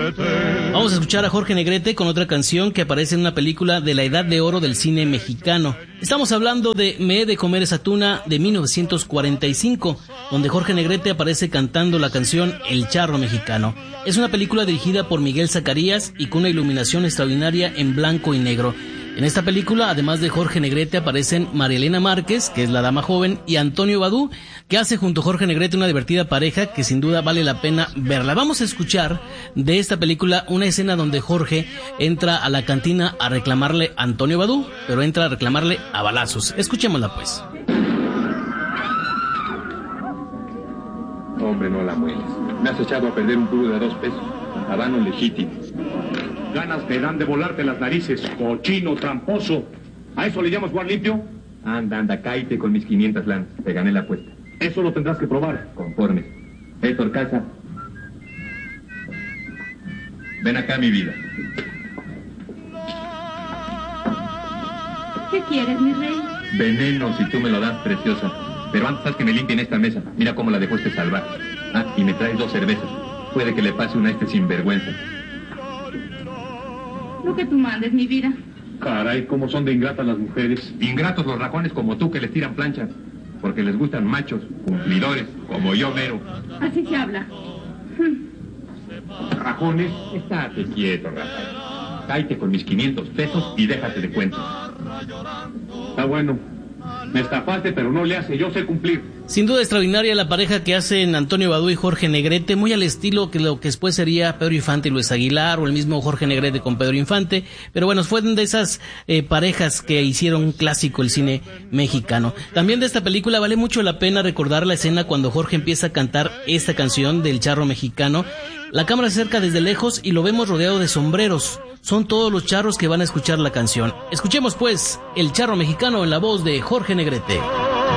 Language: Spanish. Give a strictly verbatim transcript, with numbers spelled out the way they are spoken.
Vamos a escuchar a Jorge Negrete con otra canción que aparece en una película de la edad de oro del cine mexicano. Estamos hablando de Me he de comer esa tuna de mil novecientos cuarenta y cinco, donde Jorge Negrete aparece cantando la canción El Charro Mexicano. Es una película dirigida por Miguel Zacarías y con una iluminación extraordinaria en blanco y negro. En esta película, además de Jorge Negrete, aparecen María Elena Márquez, que es la dama joven, y Antonio Badú, que hace junto a Jorge Negrete una divertida pareja que sin duda vale la pena verla. Vamos a escuchar de esta película una escena donde Jorge entra a la cantina a reclamarle a Antonio Badú, pero entra a reclamarle a balazos. Escuchémosla pues. Hombre, no la mueles. Me has echado a perder un puro de dos pesos. Habano legítimo. Ganas te dan de volarte las narices, cochino, tramposo. ¿A eso le llamas jugar limpio? Anda, anda, cállate con mis quinientas lanas. Te gané la apuesta. Eso lo tendrás que probar. Conforme. Héctor Casa. Ven acá, mi vida. ¿Qué quieres, mi rey? Veneno, si tú me lo das, preciosa. Pero antes haz que me limpien esta mesa. Mira cómo la dejó este salvaje. Ah, y me traes dos cervezas. Puede que le pase una a este sinvergüenza. Lo que tú mandes, mi vida. Caray, cómo son de ingratas las mujeres. Ingratos los rajones como tú que les tiran planchas. Porque les gustan machos, cumplidores, como yo mero. Así se habla. ¿Rajones? Estate quieto, Rafael. Cállate con mis quinientos pesos y déjate de cuentos. Está bueno. Me estafaste, pero no le hace, yo sé cumplir. Sin duda extraordinaria la pareja que hacen Antonio Badú y Jorge Negrete, muy al estilo que lo que después sería Pedro Infante y Luis Aguilar, o el mismo Jorge Negrete con Pedro Infante, pero bueno, fueron de esas eh, parejas que hicieron un clásico el cine mexicano. También de esta película vale mucho la pena recordar la escena cuando Jorge empieza a cantar esta canción del Charro Mexicano. La cámara se acerca desde lejos y lo vemos rodeado de sombreros. Son todos los charros que van a escuchar la canción. Escuchemos pues El Charro Mexicano en la voz de Jorge Negrete.